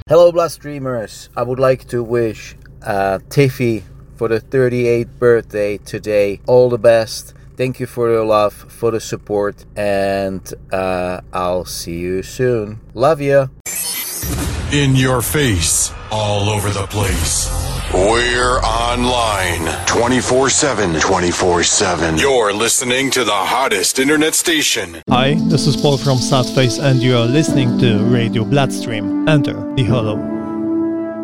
Hello Bloodstreamers, I would like to wish Tiffy for the 38th birthday today all the best. Thank you for your love, for the support, and I'll see you soon. Love ya. In your face, all over the place. We're online 24/7. 24/7. You're listening to the hottest internet station. Hi, this is Paul from Sadface, and you are listening to Radio Bloodstream. Enter the Hollow.